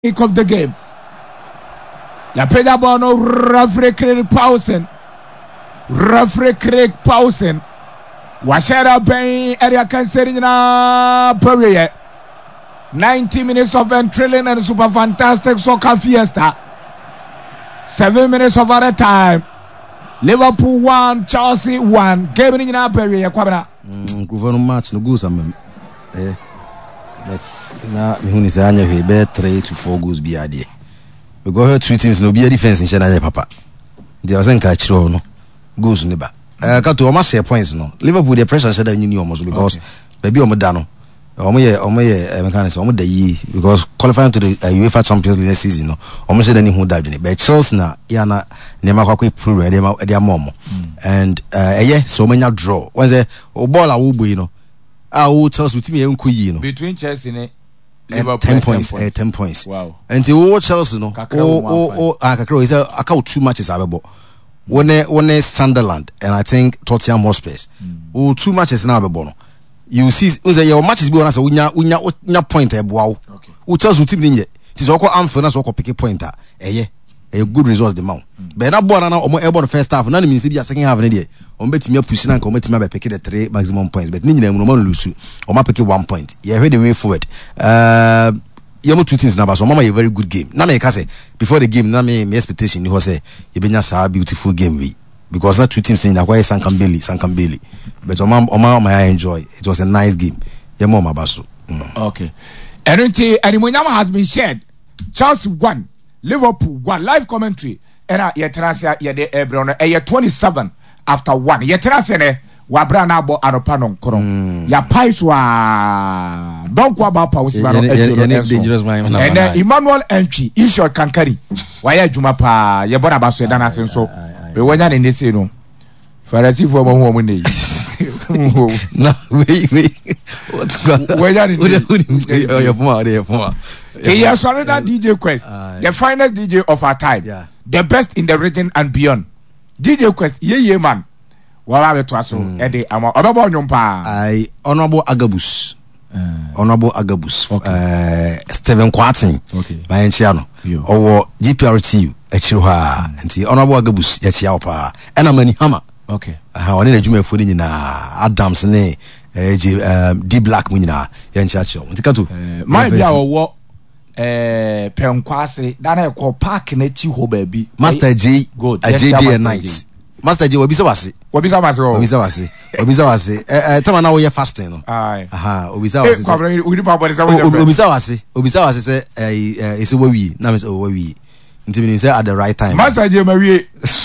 of the game. Ya pega bono referee Craig Pausen. Referee Craig Pausen. Washera ben area canceri na period. 90 minutes of thrilling and super fantastic soccer fiesta. 7 minutes of other time. Liverpool 1, Chelsea 1. Game in na period kwabena. Kuva no match no goals am. That's na me hu ni say anya hwe be 3 to 4 goals bi ade. Because her three teams no be a defense in China papa. They was enka chiro no goals ne ba. Ka to o ma share points no. Liverpool the pressure share that you know because baby o mo da no. O mo ye mechanics o mo da yi because qualifying to the UEFA Champions League next season no. O mo share that ni hu da bi ne. But Chelsea na ya na ne ma kwakwa problem e dey am and so many draw. When say o ball a wo boy no. O Chelsea with me enko yi no. Between Chelsea ne 10 points. 10 points. Wow. And the Chelsea no. Kakra is a couple 2 matches abebo. One Sunderland and I think Tottenham Hotspur. 2 matches na abebo no. You see your matches be on say unya point eboa. Okay. O Chelsea team ninye. It is oko Anfield na so oko pick pointer. A good results the mount. But na ball na omo ebo the first half na mean say the second half na dey. Omo betimi push na omo betimi be pick the 3 maximum points but ninyi na mu no lose. Omo pick 1 point. Yeah, the way forward. Yemo 2 teams na ba so mama a very good game. Na me ka say before the game na me expectation ni ho say e benya sa beautiful game we because na 2 teams in akwa Sankambeli. But omo I enjoy. It was a nice game. Yemo ma ba so. Okay. Animonyam has been shared. Chelsea won. Liverpool 1 live commentary era yetrasia yede ebro no 27 after 1 yetrasia ne wabra na abo anopa no nkron ya paiswa don't go about power dangerous man and Emmanuel Entry Ishor Kankari waya adwuma pa ye bona ba so da na senso we wanya ne nese no farasi fo mo hu mo nei na we wanya ne your former yes, another DJ Quest, the finest DJ of our time, the best in the region and beyond. DJ Quest, ye man. Wala be to aso, ede ama obebo nyompa. Honorable Agabus. Honorable Agabus. Steven Kwartin. Okay. My enchiano. Owo GPRTU echiro ha. Nti Honorable Agabus echia opa. Ena mani hama. Okay. Oni na dwuma fodi nyina Adams ne D Black mu nyina ye enchia cho. Nti kato. My bia owo penkwase dana ekọ park na ti ho ba bi Master J JD night Master J obi se wase tama na wo ye fasting no obi se wase se ese wawi na me se wawi nti me say at the right time Master J mawie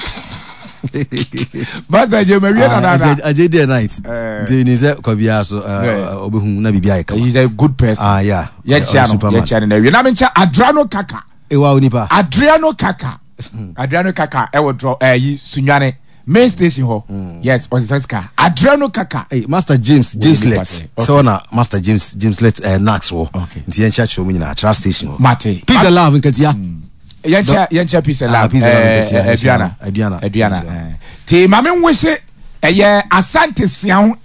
Master J mawie na JD night nti ni se ko bia so obehu na bibia ka he's a good person yeah ye chia na wie na me cha Adriano Kaka ewa onipa Adriano Kaka e wo draw yi sunwane main station ho yes Ozisanska Adriano Kaka Master James Let so na Master James Let Nax wo nti ye chia mu nyina tra station ho mate peace and love nkatia yencha peace and love Adriana ti mame nwese eye Asante Sian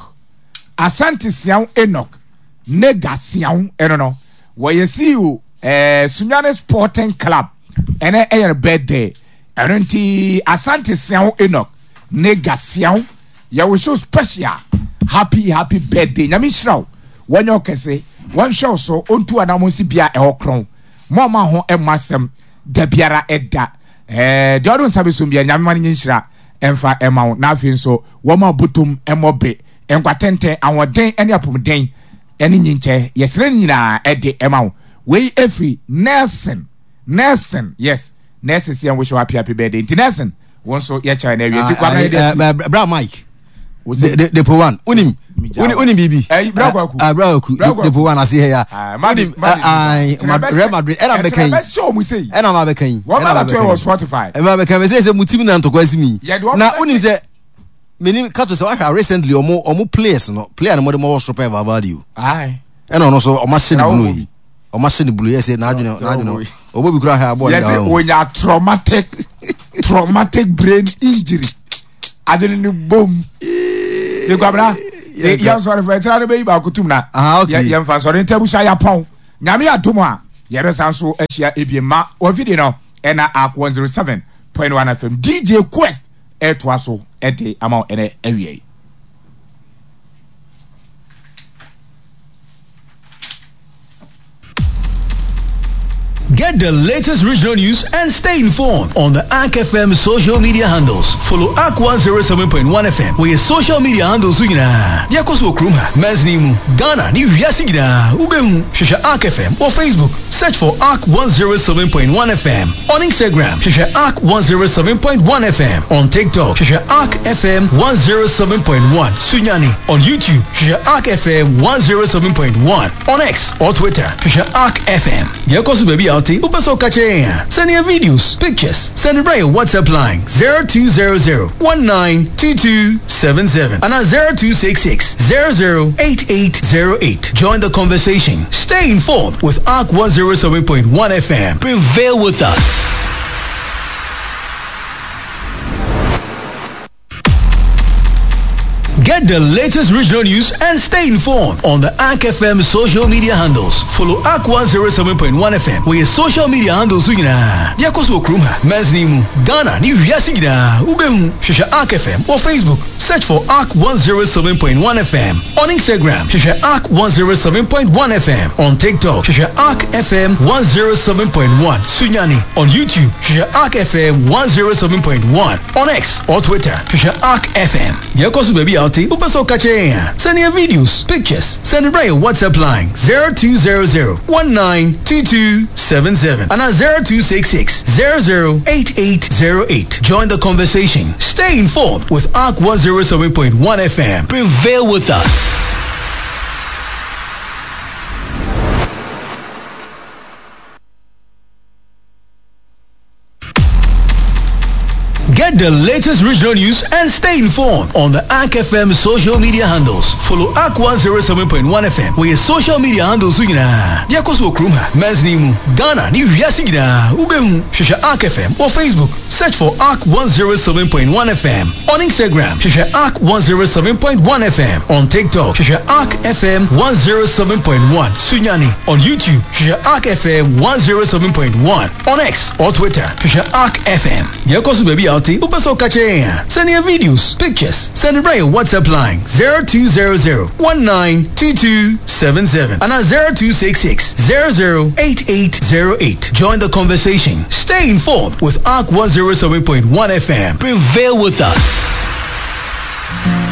Enoch Negasian no wo yesi o Sunyane Sporting Club ene eye birthday erenti Asante Sian Enoch Negasian ya wo show special happy birthday nyame shiraw wonyo kese won show so ontu anamonsi bia e hokron mama ho emasem da biara edda de odun sabe so bia nyame man nyinshira emfa emawo na afi nso wo ma butum emobe enkwatente awoden ene apomden ene nyinche yesre nyina ede emawo we every Nelson yes Nelson si an wish you happy birthday Nelson won so ye cha na wi ti kwa na bra Mike the po one unim bibi bra kwaku the po one ase here unim Real Madrid era be kan era ma be kan era be Spotify e ma be kan say mutim na ntokwa asimi na unim say menim kato say wa recently omo players no player no mo de super value ena no so o ma shine blue yi o ma shine blue yes na adwene obobi kura ha boy yes onya traumatic brain injury adwene boom te kwabra yan sorry for try no be ba kutum na okay yan fa sorry ntabu sha ya pon nyame adomo a yɛrɛ san so ahyia ebiema ofidi no ɛna ak 107.1 FM DJ Quest ɛtoa so ɛde ama ɛnɛ awie. Get the latest regional news and stay informed on the ARC FM social media handles. Follow ARC 107.1 FM where your social media handles Yakoso Kruma, Maznimu, Ghana, New Yasigida, Ubehu, Shisha ARC FM or Facebook. Search for ARC 107.1 FM. On Instagram, Shisha ARC 107.1 FM. On TikTok, Shisha ARC FM 107.1. Sunyani. On YouTube, Shisha ARC FM 107.1. On X or Twitter, Shisha ARC FM. Yakoso baby out. Upaso Kache. Send your videos, pictures. Send it by your WhatsApp line 0200-192277 and 0266-008808. Join the conversation. Stay informed with ARC 107.1 FM. Prevail with us. Get the latest regional news and stay informed on the ARC FM social media handles. Follow ARC 107.1 FM where your social media handles Yakoso Kruma, Maznimu, Ghana, New Yasigida, Ubehu, Shisha ARC FM or Facebook. Search for ARC 107.1 FM. On Instagram, Shisha ARC 107.1 FM. On TikTok, Shisha ARC FM 107.1. Sunyani. On YouTube, Shisha ARC FM 107.1. On X or Twitter, Shisha ARC FM. Yakoso baby out. Upaso Kache. Send your videos, pictures. Send it by your WhatsApp line 0200-192277 and 0266-008808. Join the conversation. Stay informed with ARC 107.1 FM. Prevail with us. Get the latest regional news and stay informed on the ARC FM social media handles. Follow ARC 107.1 FM where your social media handles Yakoso Kruma, Maznimu, Ghana, New Yasigida, Ubehu, Shisha ARC FM or Facebook. Search for ARC 107.1 FM. On Instagram, Shisha ARC 107.1 FM. On TikTok, Shisha ARC FM 107.1. Sunyani. On YouTube, Shisha ARC FM 107.1. On X or Twitter, Shisha ARC FM. Yakoso baby out. Upaso Kache. Send your videos, pictures. Send it by your WhatsApp line 0200-192277 and 0266-008808. Join the conversation. Stay informed with ARC 107.1 FM. Prevail with us.